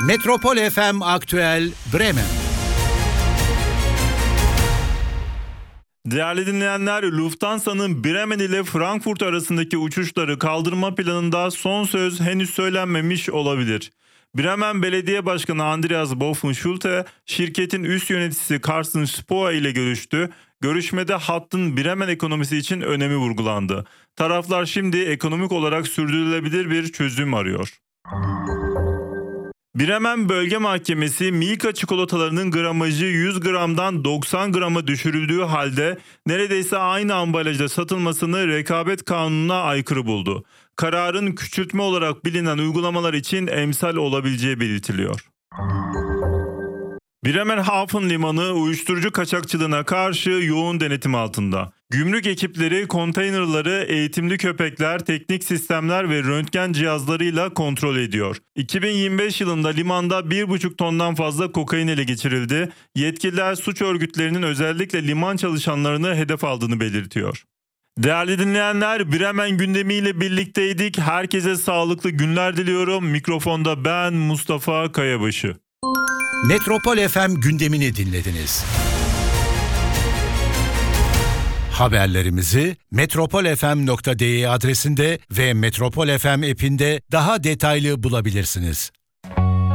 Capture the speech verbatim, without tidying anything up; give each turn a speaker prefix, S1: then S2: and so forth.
S1: Metropol F M Aktüel Bremen.
S2: Değerli dinleyenler, Lufthansa'nın Bremen ile Frankfurt arasındaki uçuşları kaldırma planında son söz henüz söylenmemiş olabilir. Bremen Belediye Başkanı Andreas Boffen-Schulte, şirketin üst yöneticisi Carsten Spohr ile görüştü. Görüşmede hattın Bremen ekonomisi için önemi vurgulandı. Taraflar şimdi ekonomik olarak sürdürülebilir bir çözüm arıyor. Bremen Bölge Mahkemesi Milka çikolatalarının gramajı yüz gramdan doksan grama düşürüldüğü halde neredeyse aynı ambalajda satılmasını rekabet kanununa aykırı buldu. Kararın küçültme olarak bilinen uygulamalar için emsal olabileceği belirtiliyor. Bremerhaven Limanı uyuşturucu kaçakçılığına karşı yoğun denetim altında. Gümrük ekipleri konteynerları eğitimli köpekler, teknik sistemler ve röntgen cihazlarıyla kontrol ediyor. iki bin yirmi beş yılında limanda bir buçuk tondan fazla kokain ele geçirildi. Yetkililer suç örgütlerinin özellikle liman çalışanlarını hedef aldığını belirtiyor. Değerli dinleyenler, Bremen gündemiyle birlikteydik. Herkese sağlıklı günler diliyorum. Mikrofonda ben Mustafa Kayabaşı.
S1: Metropol F M gündemini dinlediniz. Haberlerimizi metropolfm nokta de adresinde ve Metropol F M app'inde daha detaylı bulabilirsiniz.